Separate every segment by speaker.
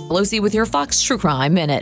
Speaker 1: Pelosi with your Fox True Crime Minute.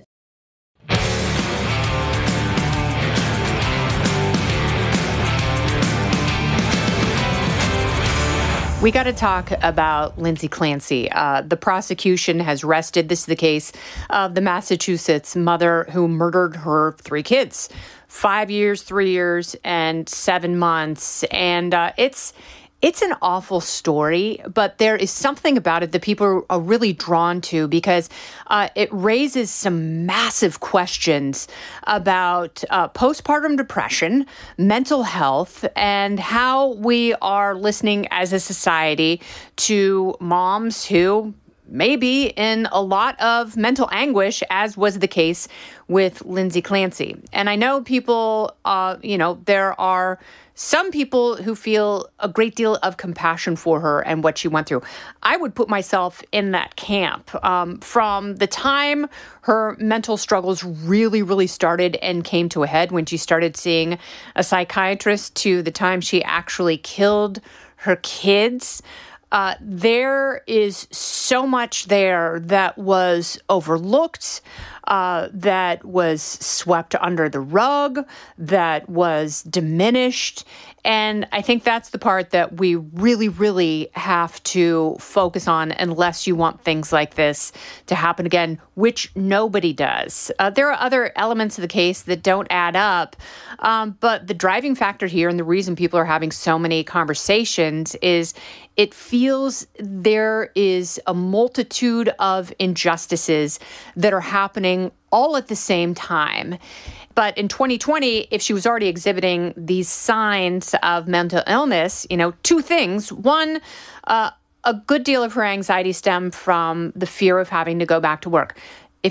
Speaker 2: We got to talk about Lindsay Clancy. The prosecution has rested. This is the case of the Massachusetts mother who murdered her 3 kids, 5 years, 3 years, and 7 months. And it's an awful story, but there is something about it that people are really drawn to because it raises some massive questions about postpartum depression, mental health, and how we are listening as a society to moms who may be in a lot of mental anguish, as was the case with Lindsay Clancy. And I know people, there are some people who feel a great deal of compassion for her and what she went through. I would put myself in that camp. From the time her mental struggles really, really started and came to a head when she started seeing a psychiatrist to the time she actually killed her kids, there is so much there that was overlooked, that was swept under the rug, that was diminished. And I think that's the part that we really, really have to focus on unless you want things like this to happen again, which nobody does. There are other elements of the case that don't add up, but the driving factor here and the reason people are having so many conversations is it feels there is a multitude of injustices that are happening all at the same time. But in 2020, if she was already exhibiting these signs of mental illness, 2 things. One, a good deal of her anxiety stemmed from the fear of having to go back to work.